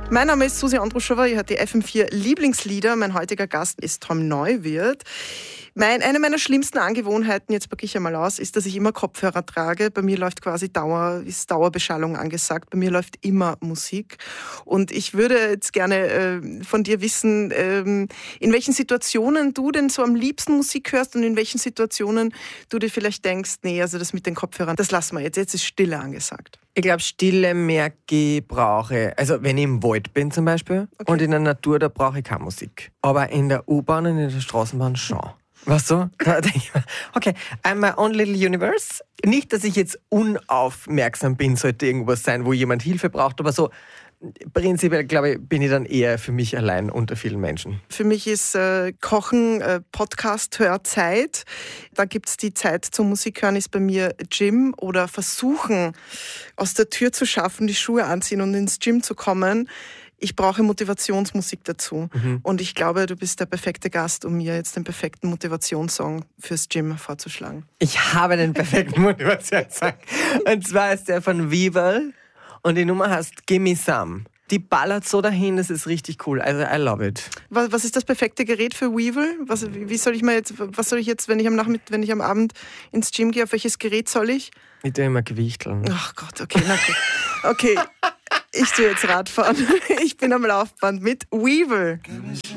Mein Name ist Susi Andruschova, ihr hört die FM4 Lieblingslieder. Mein heutiger Gast ist Tom Neuwirth. Eine meiner schlimmsten Angewohnheiten, jetzt packe ich einmal aus, ist, dass ich immer Kopfhörer trage. Bei mir läuft quasi Dauerbeschallung angesagt. Bei mir läuft immer Musik. Und ich würde jetzt gerne von dir wissen, in welchen Situationen du denn so am liebsten Musik hörst und in welchen Situationen du dir vielleicht denkst, nee, also das mit den Kopfhörern, das lassen wir jetzt. Jetzt ist Stille angesagt. Ich glaube, Stille merke ich, brauche. Also wenn ich im Wald bin zum Beispiel und in der Natur, da brauche ich keine Musik. Aber in der U-Bahn und in der Straßenbahn schon. Weißt du? Da denke ich mir, okay, I'm my own little universe. Nicht, dass ich jetzt unaufmerksam bin, sollte irgendwas sein, wo jemand Hilfe braucht, aber so prinzipiell, glaube ich, bin ich dann eher für mich allein unter vielen Menschen. Für mich ist Kochen Podcast-Hörzeit. Da gibt es die Zeit zum Musikhören, ist bei mir Gym oder versuchen, aus der Tür zu schaffen, die Schuhe anziehen und ins Gym zu kommen. Ich brauche Motivationsmusik dazu. Und ich glaube, du bist der perfekte Gast, um mir jetzt den perfekten Motivationssong fürs Gym vorzuschlagen. Ich habe den perfekten Motivationssong. Und zwar ist der von Weevil. Und die Nummer heißt Gimme Some. Die ballert so dahin, das ist richtig cool. Also I love it. Was ist das perfekte Gerät für Weevil? Was soll ich jetzt, wenn ich am Abend ins Gym gehe, auf welches Gerät soll ich? Ich tue immer Gewichteln. Ach Gott, okay, na gut. Okay, ich tue jetzt Radfahren. Ich bin am Laufband mit Weevil.